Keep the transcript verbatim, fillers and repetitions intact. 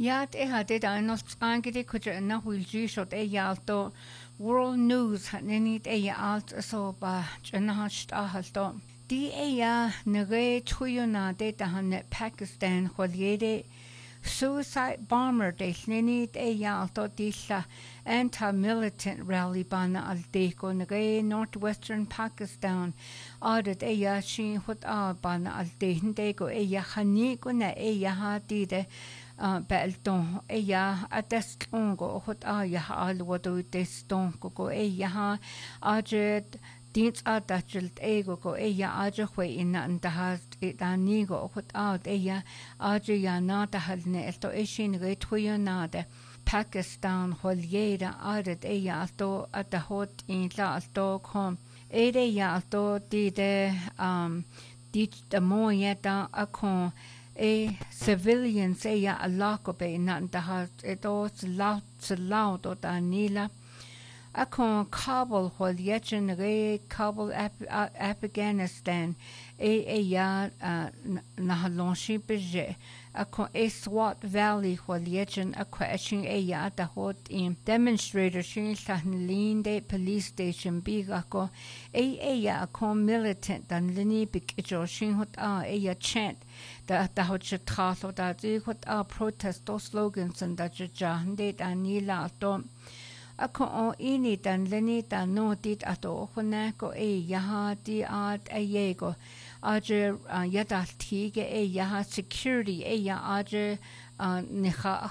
Yat e had it an os angedi kuja na wilji shot e yalto World News hat nenit e alt so ba janahat ahalto. Di e ya nage tuyuna de tahan Pakistan kholyede suicide bomber de nenit e yalto dilla anti-militant rally bana al deko nage northwestern Pakistan audit e ya shin hot a bana al deko e ya khani ko na e ya ha di de Belton eya atestongo hot aya alwado testongo go eya ajet dins atachilt ego go eya aje hwe in an da danigo hot out eya aje ya na da halne esto eshin ge tuyonade Pakistan holyeda adet eya alto at the hot in la alto kom ere ya alto di de um dit de moyeta akon e civilians e ya alako be nan da hat it os laut so laut o da nila akon Kabul hol yechen re Kabul Afghanistan e e ya na halonshi beje akon e Swat Valley hol yechen akwashin e ya da hot in demonstrator shin sahn de police station biga ko e e ya akon militant dan lini big jo shin hot a e ya chant da da hot chtralo da di hot a protest to slogans and da jahande da nila to ako o ini dan leni dan no dit ato khona ko e yaha di at ayego aje yada tige e yaha security e ya aje nikha